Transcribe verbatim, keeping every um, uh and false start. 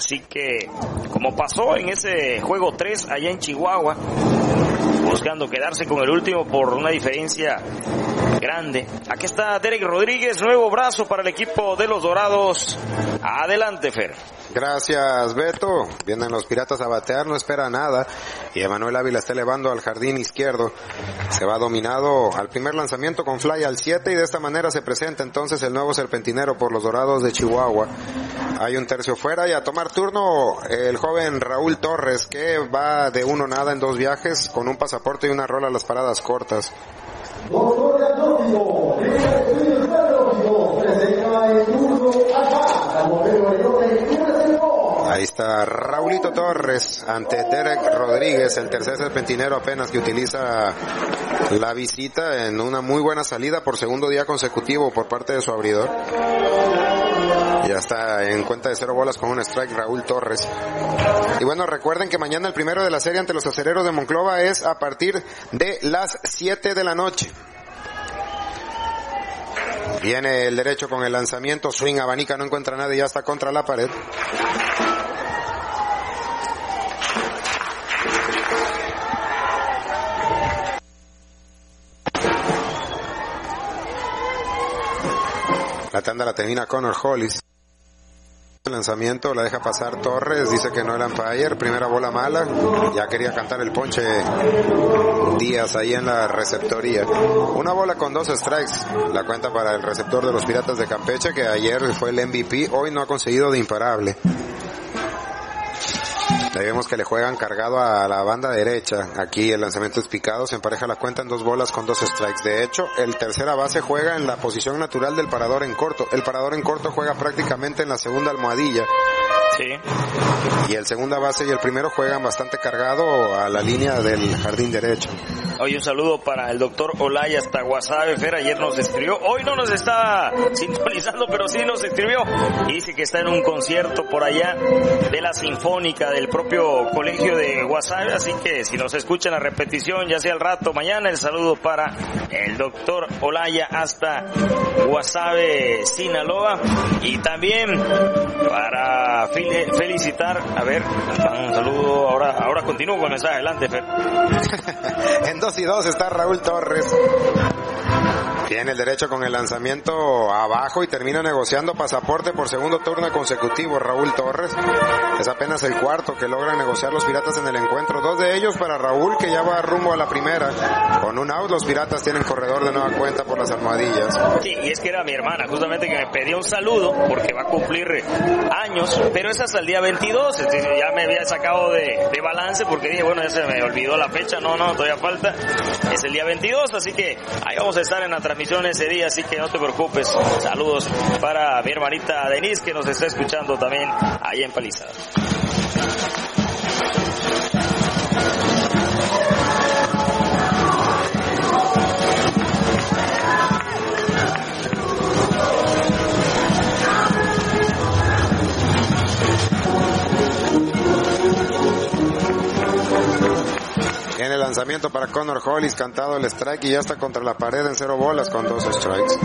Así que, como pasó en ese juego tres allá en Chihuahua, buscando quedarse con el último por una diferencia grande. Aquí está Derek Rodríguez, nuevo brazo para el equipo de los Dorados. Adelante, Fer. Gracias, Beto. Vienen los Piratas a batear, no espera nada. Y Emanuel Ávila está elevando al jardín izquierdo. Se va dominado al primer lanzamiento con fly al siete y de esta manera se presenta entonces el nuevo serpentinero por los Dorados de Chihuahua. Hay un tercio fuera y a tomar turno el joven Raúl Torres, que va de uno nada en dos viajes con un pasaporte y una rola a las paradas cortas. Ahí está Raulito Torres ante Derek Rodríguez, el tercer serpentinero apenas que utiliza la visita en una muy buena salida por segundo día consecutivo por parte de su abridor. Ya está en cuenta de cero bolas con un strike Raúl Torres. Y bueno, recuerden que mañana el primero de la serie ante los Acereros de Monclova es a partir de las siete de la noche. Viene el derecho con el lanzamiento, swing, abanica, no encuentra nada y ya está contra la pared. La tanda la termina Connor Hollis. El lanzamiento la deja pasar Torres, dice que no el umpire, primera bola mala, ya quería cantar el ponche Díaz ahí en la receptoría. Una bola con dos strikes, la cuenta para el receptor de los Piratas de Campeche, que ayer fue el M V P, hoy no ha conseguido de imparable. Ahí vemos que le juegan cargado a la banda derecha. Aquí el lanzamiento es picado, se empareja la cuenta en dos bolas con dos strikes. De hecho, el tercera base juega en la posición natural del parador en corto. El parador en corto juega prácticamente en la segunda almohadilla. Sí. Y el segunda base y el primero juegan bastante cargado a la línea del jardín derecho. Hoy un saludo para el doctor Olaya hasta Guasave. Fer ayer nos escribió, hoy no nos está sintonizando, pero sí nos escribió y dice que está en un concierto por allá de la Sinfónica del propio colegio de Guasave, así que si nos escuchan la repetición, ya sea al rato, mañana, el saludo para el doctor Olaya hasta Guasave, Sinaloa. Y también para felicitar, a ver, un saludo, ahora ahora continúo con el mensaje, adelante, Fer. En dos y dos está Raúl Torres. Tiene el derecho con el lanzamiento abajo y termina negociando pasaporte por segundo turno consecutivo Raúl Torres. Es apenas el cuarto que logran negociar los Piratas en el encuentro. Dos de ellos para Raúl, que ya va rumbo a la primera. Con un out, los Piratas tienen corredor de nueva cuenta por las almohadillas. Sí, y es que era mi hermana justamente que me pedía un saludo porque va a cumplir años, pero es hasta el día veintidós. Entonces ya me había sacado de, de balance porque dije, bueno, ya se me olvidó la fecha. No, no, todavía falta. Es el día veintidós, así que ahí vamos a estar en la transmisión ese día, así que no te preocupes. Saludos para mi hermanita Denise, que nos está escuchando también allá en Palizadas. En el lanzamiento para Connor Hollis, cantado el strike y ya está contra la pared en cero bolas con dos strikes.